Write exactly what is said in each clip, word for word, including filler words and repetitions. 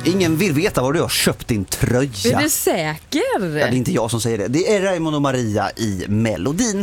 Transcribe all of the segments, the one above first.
Ingen vill veta var du har köpt din tröja. Är du säker? Ja, det är inte jag som säger det. Det är Raymond och Maria i Melodin.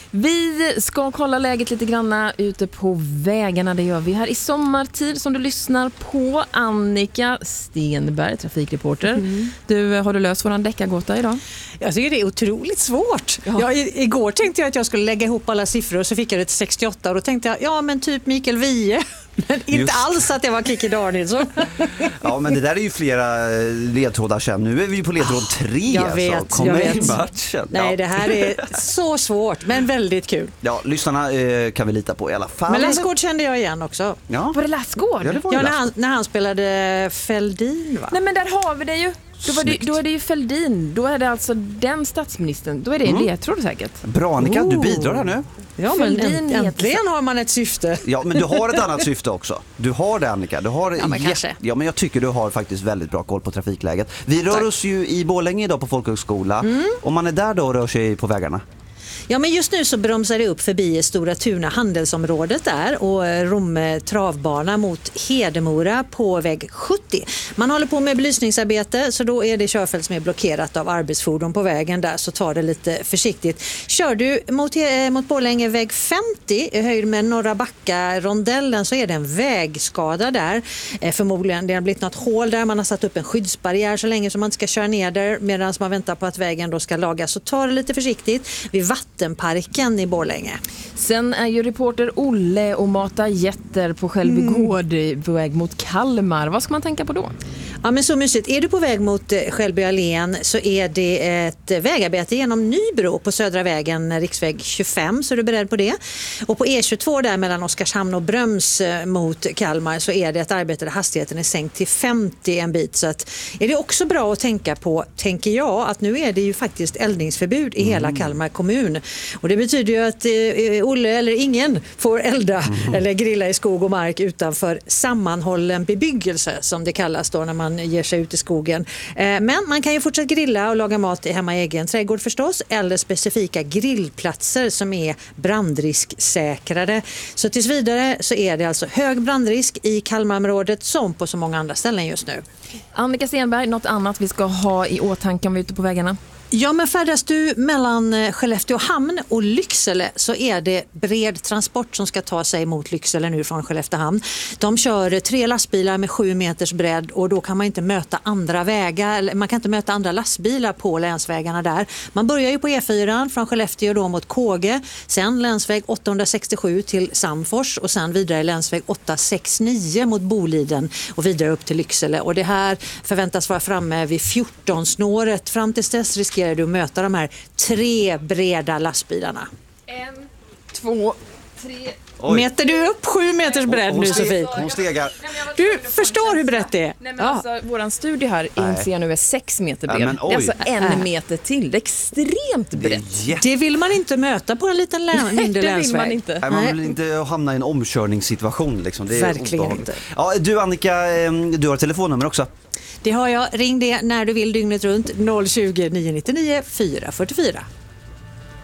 Vi ska kolla läget lite granna ute på vägarna. Det gör vi här i sommartid som du lyssnar på. Annika Stenberg, trafikreporter. Mm. Du, har du löst våran deckargåta idag? Jag tycker det är otroligt svårt. Ja. Jag, igår tänkte jag att jag skulle lägga ihop alla siffror och så fick jag det till sextioåtta och då tänkte jag, ja men typ Mikael Wiehe. Men inte Just. alls att det var Kikki Danielsson. Ja, men det där är ju flera ledtrådar sen. Nu är vi på ledtråd tre. Jag vet, alltså. Kom jag med vet. i matchen. Nej, ja. det här är så svårt, men väldigt kul. Ja, lyssnarna eh, kan vi lita på i alla fall. Men Lassgård kände jag igen också. Ja. Var det Lassgård? Ja, det var ja det när, han, när han spelade Fälldin, va? Nej, men där har vi det ju. Då, var det, då är det ju Fälldin. Då är det alltså den statsministern. Då är det en mm. ledtråd säkert. Bra, Annika, oh. du bidrar här nu. Ja, men änt, äntligen har man ett syfte. Ja, men du har ett annat syfte också. Du har det, Annika. Du har ja, men jä- kanske. Ja, men jag tycker du har faktiskt väldigt bra koll på trafikläget. Vi rör Tack. oss ju i Borlänge idag på Folkhögskola. Mm. Om man är där då och rör sig på vägarna. Ja, men just nu så bromsar det upp förbi Stora Tuna handelsområdet där och Romme travbana mot Hedemora på väg sjuttio. Man håller på med belysningsarbete så då är det körfält som är blockerat av arbetsfordon på vägen där, så ta det lite försiktigt. Kör du mot, mot Borlänge väg femtio i höjd med Norra Backa rondellen så är det en vägskada där. Eh, förmodligen det har blivit något hål där, man har satt upp en skyddsbarriär så länge som man inte ska köra ner där medan man väntar på att vägen då ska lagas, så ta det lite försiktigt vid Vattenparken i Borlänge. Sen är ju reporter Olle och mata jätter på Skälby mm. gård på väg mot Kalmar. Vad ska man tänka på då? Ja, men så mysigt. Är du på väg mot Skälby allén så är det ett vägarbete genom Nybro på Södra vägen, riksväg tjugofem, så är du beredd på det. Och på E tjugotvå där mellan Oskarshamn och Bröms mot Kalmar så är det ett arbete där hastigheten är sänkt till femtio en bit. Så att är det också bra att tänka på, tänker jag, att nu är det ju faktiskt eldningsförbud i hela Kalmar kommun. Och det betyder ju att eh, Olle eller ingen får elda mm. eller grilla i skog och mark utanför sammanhållen bebyggelse som det kallas då när man ger sig ut i skogen. Eh, men man kan ju fortsätta grilla och laga mat hemma i egen trädgård förstås, eller specifika grillplatser som är brandrisksäkrade. Så tills vidare så är det alltså hög brandrisk i Kalmarområdet som på så många andra ställen just nu. Annika Stenberg, något annat vi ska ha i åtanke om vi är ute på vägarna? Ja, men färdas du mellan Skellefteå hamn och Lycksele så är det bred transport som ska ta sig mot Lycksele nu från Skellefteå hamn. De kör tre lastbilar med sju meters bredd och då kan man inte möta andra vägar, man kan inte möta andra lastbilar på länsvägarna där. Man börjar ju på E fyra från Skellefteå då mot Kåge, sen länsväg åttahundrasextiosju till Samfors och sen vidare länsväg åttahundrasextionio mot Boliden och vidare upp till Lycksele. Och det här förväntas vara framme vid fjorton-snåret. Fram till dess riskerar du att möta de här tre breda lastbilarna. En, två, tre. Oj. Mäter du upp sju meters bredd nu, Sofie? Hon stegar. Du förstår hur brett det är. Nej, men alltså, våran studie här inser jag nu är sex meter bred. Ja, men, det är alltså en äh. meter till. Det är extremt brett. Det, det vill man inte möta på en liten län, mindre det länsväg. vill man inte. Nej, man vill inte hamna i en omkörningssituation. Liksom. Det är verkligen inte. Ja, du Annika, du har telefonnummer också. Det har jag. Ring det när du vill dygnet runt. noll tjugo, nio nio nio, fyra fyra fyra.